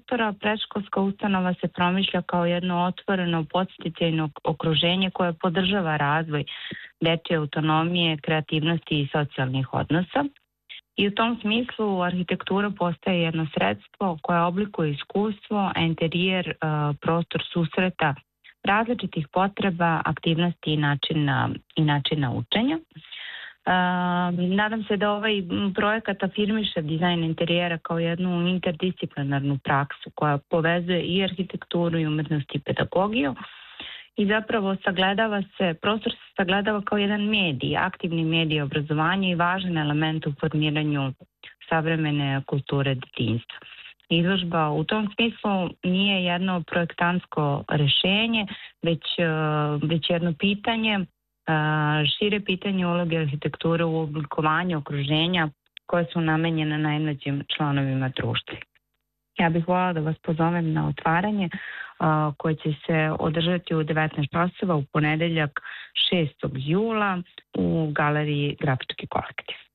prostora, predškolska ustanova se promišlja kao jedno otvoreno, podsticajno okruženje koje podržava razvoj dečje autonomije, kreativnosti i socijalnih odnosa. I u tom smislu arhitektura postaje jedno sredstvo koje oblikuje iskustvo, a interijer prostor susreta različitih potreba, aktivnosti i načina učenja. Nadam se da ovaj projekat afirmiše dizajn interijera kao jednu interdisciplinarnu praksu koja povezuje i arhitekturu i umetnost i pedagogiju i zapravo prostor se sagledava kao jedan medij, aktivni medij obrazovanja i važan element u formiranju savremene kulture detinjstva. Izložba u tom smislu nije jedno projektantsko rešenje, već jedno pitanje, šire pitanje uloge arhitekture u oblikovanju okruženja koje su namenjene najmlađim članovima društva. Ja bih voljela da vas pozovem na otvaranje koje će se održati u 19 časova u ponedeljak 6. jula u galeriji Grafički kolektiv.